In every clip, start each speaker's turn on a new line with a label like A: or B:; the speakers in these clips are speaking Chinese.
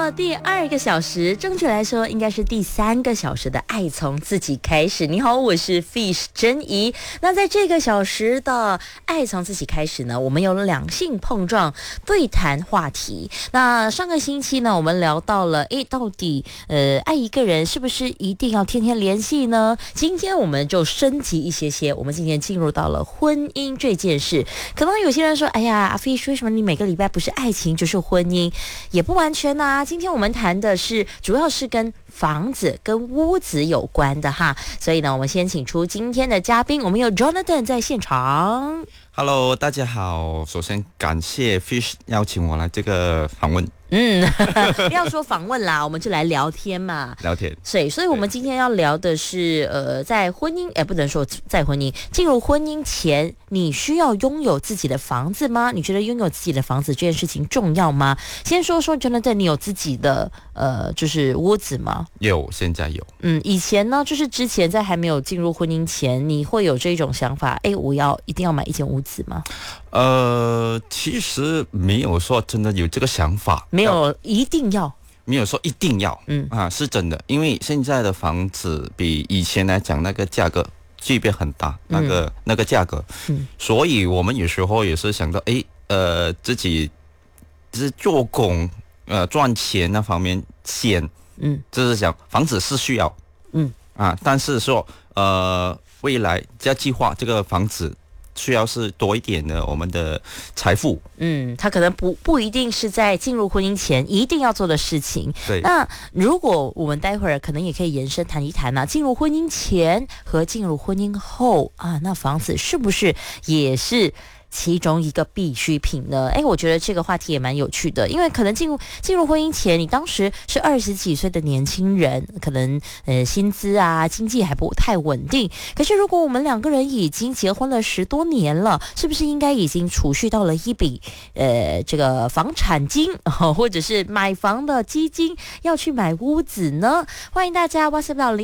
A: 到第2个小时，正确来说应该是第3个小时的爱从自己开始。你好，我是 Fish 珍怡。那在这个小时的爱从自己开始呢，我们有两性碰撞对谈话题。那上个星期呢，我们聊到了到底爱一个人是不是一定要天天联系呢？今天我们就升级一些，我们今天进入到了婚姻这件事。可能有些人说，哎呀，阿 Fish 为什么你每个礼拜不是爱情就是婚姻？也不完全啊，今天我们谈的是主要是跟房子跟屋子有关的哈，所以呢我们先请出今天的嘉宾，我们有 Jonathan 在现场。
B: Hello， 大家好，首先感谢 Fish 邀请我来这个访问。
A: 不要说访问啦，我们就来聊天嘛。
B: 聊天。
A: 所以我们今天要聊的是在婚姻不能说在婚姻进入婚姻前，你需要拥有自己的房子吗？你觉得拥有自己的房子这件事情重要吗？先说说 Jonathan， 你有自己的就是屋子吗？
B: 有，现在有。
A: 以前呢，就是之前在还没有进入婚姻前，你会有这种想法，我一定要买一间屋子吗？
B: 其实没有说真的有这个想法，
A: 没有一定要，
B: 没有说一定要，是真的，因为现在的房子比以前来讲那个价格区别很大，那个价格，所以我们有时候也是想到，自己是做工，赚钱那方面先，就是想房子是需要，但是说未来要计划这个房子需要是多一点的我们的财富，
A: 他可能不一定是在进入婚姻前一定要做的事情。
B: 对，
A: 那如果我们待会儿可能也可以延伸谈一谈进入婚姻前和进入婚姻后那房子是不是也是其中一个必需品呢？我觉得这个话题也蛮有趣的，因为可能进入婚姻前，你当时是20几岁的年轻人，可能薪资经济还不太稳定。可是如果我们两个人已经结婚了10多年了，是不是应该已经储蓄到了一笔这个房产金，或者是买房的基金，要去买屋子呢？欢迎大家 WhatsApp 到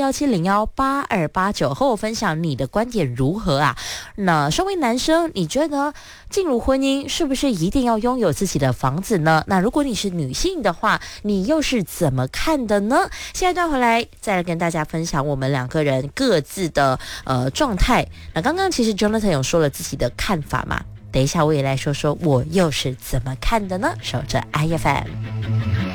A: 01117018289和我分享你的观点如何啊？那身为男生，你觉得进入婚姻是不是一定要拥有自己的房子呢？那如果你是女性的话，你又是怎么看的呢？下一段回来再来跟大家分享我们两个人各自的状态。那刚刚其实 Jonathan 有说了自己的看法嘛，等一下我也来说说我又是怎么看的呢？守着 IFM。